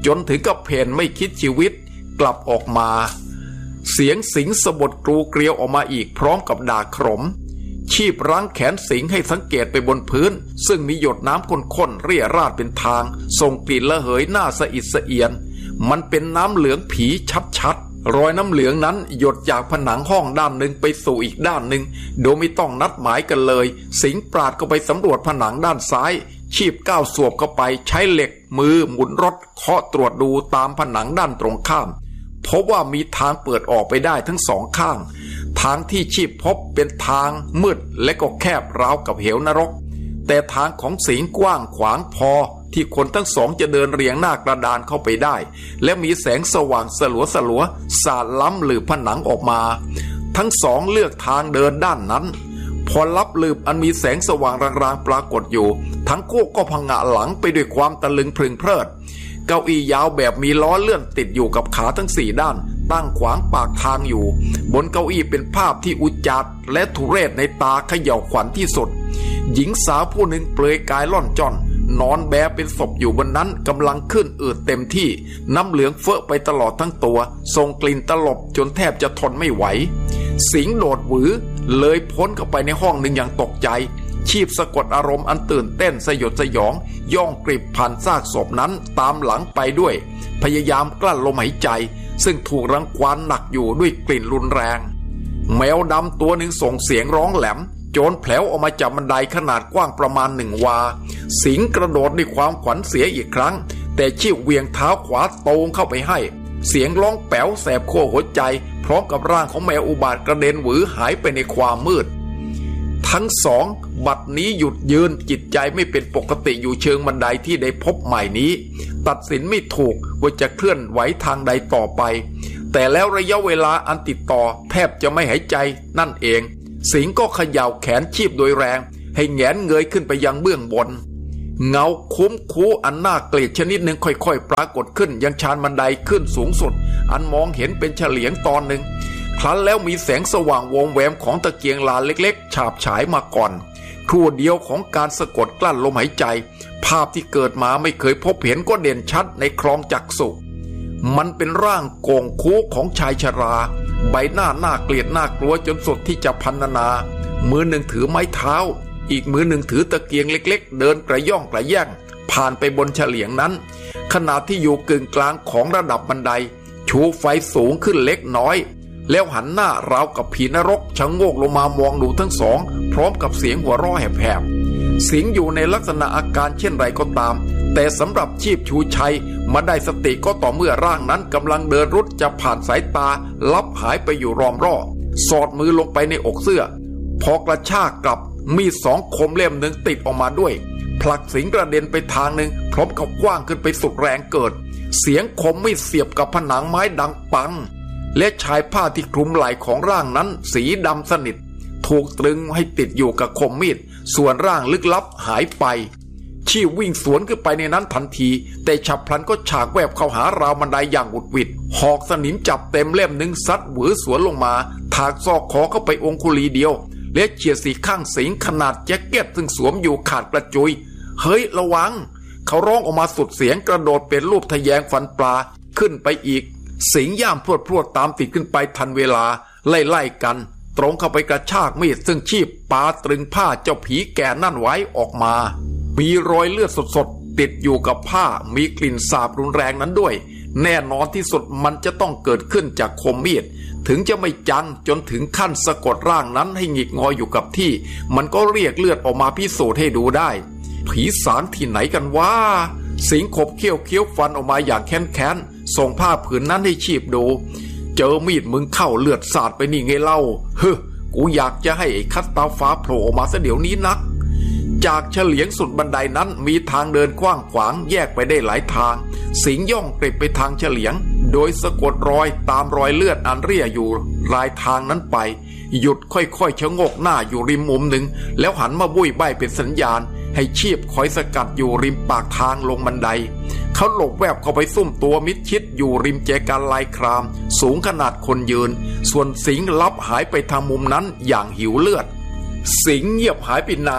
จนถึงกับเพนไม่คิดชีวิตกลับออกมาเสียงสิงสะบดกรูเกลียวออกมาอีกพร้อมกับด่าขมชีพรั้งแขนสิงให้สังเกตไปบนพื้นซึ่งมีหยดน้ำข้นๆเรี่ยราดเป็นทางส่งกลิ่นระเหยหน้าสะอิดสะเอียนมันเป็นน้ำเหลืองผีชัดๆรอยน้ำเหลืองนั้นหยดจากผนังห้องด้านหนึ่งไปสู่อีกด้านหนึ่งโดยไม่ต้องนัดหมายกันเลยสิงปราดก็ไปสำรวจผนังด้านซ้ายชีพก้าวสวบเข้าไปใช้เหล็กมือหมุนรถเคาะตรวจดูตามผนังด้านตรงข้ามพบว่ามีทางเปิดออกไปได้ทั้งสองข้างทางที่ชีพพบเป็นทางมืดและก็แคบราวกับเหวนรกแต่ทางของสิงกว้างขวางพอที่คนทั้งสองจะเดินเรียงหน้ากระดานเข้าไปได้และมีแสงสว่างสลัวสาดล้ำหลืบผนังออกมาทั้งสองเลือกทางเดินด้านนั้นพอลับหลืบอันมีแสงสว่างรางๆปรากฏอยู่ทั้งคู่ก็ผงะหลังไปด้วยความตะลึงพรึงเพลิดเก้าอี้ยาวแบบมีล้อเลื่อนติดอยู่กับขาทั้งสี่ด้านตั้งขวางปากทางอยู่บนเก้าอี้เป็นภาพที่อุจจาดและทุเรศในตาเขย่าขวัญที่สุดหญิงสาวผู้หนึ่งเปลือยกายล่อนจ้อนนอนแบเป็นศพอยู่บนนั้นกำลังขึ้นอืดเต็มที่น้ำเหลืองเฟ้อไปตลอดทั้งตัวส่งกลิ่นตลบจนแทบจะทนไม่ไหวสิงโดดหวือเลยพ้นเข้าไปในห้องหนึ่งอย่างตกใจชีพสะกดอารมณ์อันตื่นเต้นสยดสยองย่องกริบผ่านซากศพนั้นตามหลังไปด้วยพยายามกลั้นลมหายใจซึ่งถูกรังควานหนักอยู่ด้วยกลิ่นรุนแรงแมวดำตัวหนึ่งส่งเสียงร้องแหลมโจรแผลวออกมาจากบันไดขนาดกว้างประมาณ1 วาสิงกระโดดด้วยความขวัญเสียอีกครั้งแต่ชีพเวียงเท้าขวาโตงเข้าไปให้เสียงร้องแป๋วแสบขั้วหัวใจพร้อมกับร่างของแมวอุบาทกระเด็นหวือหายไปในความมืดทั้งสองบัดนี้หยุดยืนจิตใจไม่เป็นปกติอยู่เชิงบันไดที่ได้พบใหม่นี้ตัดสินไม่ถูกว่าจะเคลื่อนไหวทางใดต่อไปแต่แล้วระยะเวลาอันติดต่อแทบจะไม่หายใจนั่นเองสิงก็เขย่าแขนชีพโดยแรงให้แงนเงยขึ้นไปยังเบื้องบนเงาคุ้มคูอันน่าเกลียดชนิดหนึ่งค่อยๆปรากฏขึ้นยังชานบันไดขึ้นสูงสุดอันมองเห็นเป็นเฉลียงตอนหนึ่งครั้นแล้วมีแสงสว่างวงแวมของตะเกียงลานเล็กๆฉาบฉายมาก่อนครู่เดียวของการสะกดกลั้นลมหายใจภาพที่เกิดมาไม่เคยพบเห็นก็เด่นชัดในคลองจักษุมันเป็นร่างโก่งคูของชายชราใบหน้าน่าเกลียดน่ากลัวจนสุดที่จะพรรณนามือหนึ่งถือไม้เท้าอีกมือหนึ่งถือตะเกียงเล็กๆเดินกระย่องกระแย่งผ่านไปบนเฉลียงนั้นขณะที่อยู่กึ่งกลางของระดับบันไดชูไฟสูงขึ้นเล็กน้อยแล้วหันหน้าราวกับผีนรกชะโงกลงมามองดูทั้งสองพร้อมกับเสียงหัวเราะแหบๆสิงอยู่ในลักษณะอาการเช่นไรก็ตามแต่สำหรับชีพชูชัยมาได้สติก็ต่อเมื่อร่างนั้นกำลังเดินรุดจะผ่านสายตาลับหายไปอยู่รอมร่อสอดมือลงไปในอกเสื้อพอกระชากกลับมี2 คมเล่มหนึ่งติดออกมาด้วยผลักสิงกระเด็นไปทางหนึ่งพร้อมกับกว้างขึ้นไปสุดแรงเกิดเสียงคมไม่เสียบกับผนังไม้ดังปังและชายผ้าที่คลุมไหล่ของร่างนั้นสีดำสนิทถูกตรึงให้ติดอยู่กับคมมีดส่วนร่างลึกลับหายไปชีพวิ่งสวนขึ้นไปในนั้นทันทีแต่ฉับพลันก็ฉากแวบเข้าหาราวบันไดอย่างหุดหวิดหอกสนิมจับเต็มเล่มหนึ่งซัดหวือสวนลงมาถากซอกคอเข้าไปองคุลีเดียวและเฉียดสีข้างสิงขนาดแจ็คเก็ตซึ่งสวมอยู่ขาดกระจุยเฮ้ยระวังเขาร้องออกมาสุดเสียงกระโดดเป็นรูปทะแยงฟันปลาขึ้นไปอีกสิงย่ามพรวดตามติดขึ้นไปทันเวลาไล่กันตรงเข้าไปกระชากมีดซึ่งชีพปาตรึงผ้าเจ้าผีแก่นั่นไว้ออกมามีรอยเลือดสดๆติดอยู่กับผ้ามีกลิ่นสาบรุนแรงนั้นด้วยแน่นอนที่สุดมันจะต้องเกิดขึ้นจากคมมีดถึงจะไม่จังจนถึงขั้นสะกดร่างนั้นให้หงิกงออยู่กับที่มันก็เรียกเลือดออกมาพิสูจน์ให้ดูได้ผีสางที่ไหนกันวะสิงขบเคี้ยวฟันออกมาอย่างแค้นส่งผ้าผืนนั้นให้ชีพดูเจอมีดมึงเข้าเลือดสาดไปนี่ไงเล่ากูอยากจะให้ไอ้คัตตาฟ้าโผล่ออกมาซะเดี๋ยวนี้นักจากเฉลียงสุดบันไดนั้นมีทางเดินกว้างขวางแยกไปได้หลายทางสิงย่องกริบไปทางเฉลียงโดยสะกดรอยตามรอยเลือดอันเรี่ยอยู่รายทางนั้นไปหยุดค่อยๆชะโงกหน้าอยู่ริมมุมหนึ่งแล้วหันมาบุ้ยใบ้เป็นสัญญาณให้ชีพคอยสกัดอยู่ริมปากทางลงบันไดเขาหลบแวบเข้าไปซุ่มตัวมิดชิดอยู่ริมแจกันลายครามสูงขนาดคนยืนส่วนสิงลับหายไปทางมุมนั้นอย่างหิวเลือดสิงเงียบหายไปนานจ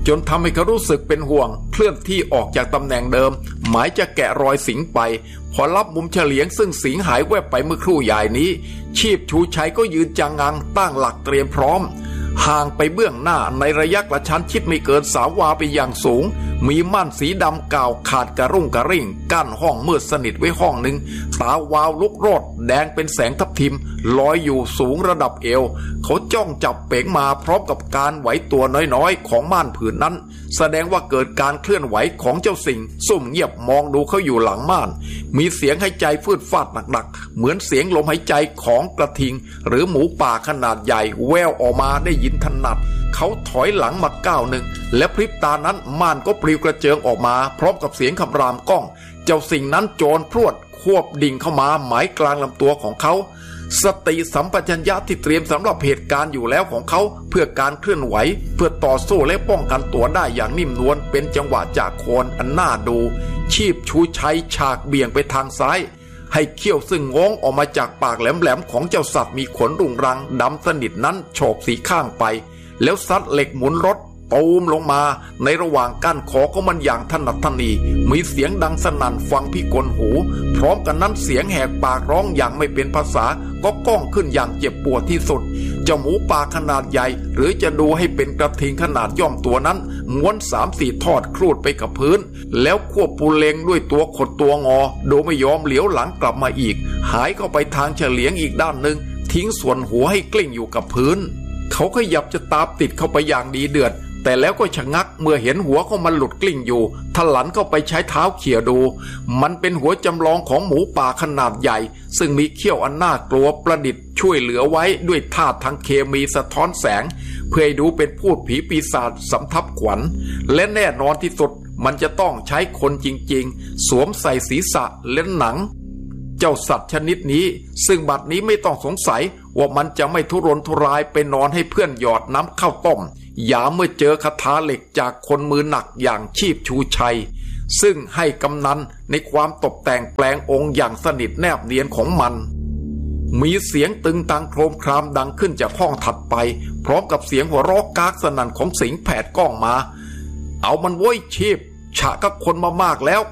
จนทำให้เขารู้สึกเป็นห่วงเคลื่อนที่ออกจากตำแหน่งเดิมหมายจะแกะรอยสิงไปพอรับมุมเฉลียงซึ่งสิงหายแวบไปเมื่อครู่ใหญ่นี้ชีพชูชัยก็ยืนจังงังตั้งหลักเตรียมพร้อมห่างไปเบื้องหน้าในระยะกระชั้นชิดไม่เกิน3 วาไปอย่างสูงมีม่านสีดำกาวขาดกระรุ่งกระริ่งกั้นห้องมืดสนิทไว้ห้องหนึ่งตาวาวลุกโรดแดงเป็นแสงทับทิมลอยอยู่สูงระดับเอวเขาจ้องจับเป๋งมาพร้อมกับการไหวตัวน้อยๆของม่านผืนนั้นแสดงว่าเกิดการเคลื่อนไหวของเจ้าสิ่งซุ่มเงียบมองดูเขาอยู่หลังม่านมีเสียงหายใจฟืดฟาดหนักๆเหมือนเสียงลมหายใจของกระทิงหรือหมูป่าขนาดใหญ่แววออกมาได้ยินถนัดเขาถอยหลังมาก้าวหนึ่งและพริบตานั้นม่านก็ปลิวกระเจิงออกมาพร้อมกับเสียงคำรามก้องเจ้าสิ่งนั้นโจรพรวดควบดิ่งเข้ามาหมายกลางลำตัวของเขาสติสัมปชัญญะที่เตรียมสำหรับเหตุการณ์อยู่แล้วของเขาเพื่อการเคลื่อนไหวเพื่อต่อสู้และป้องกันตัวได้อย่างนิ่มนวลเป็นจังหวะจากโคนอันน่าดูชีพชูชัยฉากเบี่ยงไปทางซ้ายให้เขี้ยวซึ่งง้องออกมาจากปากแหลมๆของเจ้าสัตว์มีขนรุงรังดำสนิทนั้นโฉบสีข้างไปแล้วซัดเหล็กหมุนรถตูมลงมาในระหว่างก้านคอของมันอย่างถนัดถนีมีเสียงดังสนั่นฟังพิกลหูพร้อมกันนั้นเสียงแหกปากร้องอย่างไม่เป็นภาษาก็ก้องขึ้นอย่างเจ็บปวดที่สุดเจ้าหมูป่าขนาดใหญ่หรือจะดูให้เป็นกระทิงขนาดย่อมตัวนั้นม้วน3-4 ทอดครูดไปกับพื้นแล้วควบปูเลงด้วยตัวขดตัวงอโดยไม่ยอมเหลียวหลังกลับมาอีกหายเข้าไปทางเฉลียงอีกด้านหนึ่งทิ้งส่วนหัวให้กลิ้งอยู่กับพื้นเขาขยับจะตามติดเข้าไปอย่างดีเดือดแต่แล้วก็ชะงักเมื่อเห็นหัวของมันหลุดกลิ้งอยู่ถลันเข้าไปใช้เท้าเขี่ยดูมันเป็นหัวจำลองของหมูป่าขนาดใหญ่ซึ่งมีเขี้ยวอันน่ากลัวประดิษฐ์ช่วยเหลือไว้ด้วยธาตุทางเคมีสะท้อนแสงเพื่อให้ดูเป็นพูดผีปีศาจสำทับขวัญและแน่นอนที่สุดมันจะต้องใช้คนจริงๆสวมใส่ศีรษะและหนังเจ้าสัตว์ชนิดนี้ซึ่งบัดนี้ไม่ต้องสงสัยว่ามันจะไม่ทุรนทุรายไปนอนให้เพื่อนหยอดน้ำข้าวต้มอย่าเมื่อเจอคาถาเหล็กจากคนมือหนักอย่างชีพชูชัยซึ่งให้กำนันในความตกแต่งแปลงองค์อย่างสนิทแนบเนียนของมันมีเสียงตึงตังโครมครามดังขึ้นจากห้องถัดไปพร้อมกับเสียงหัวเราะกากสนั่นของสิงห์แผดกล้องมาเอามันไว้ชีพฉะกับคนมามากแล้ว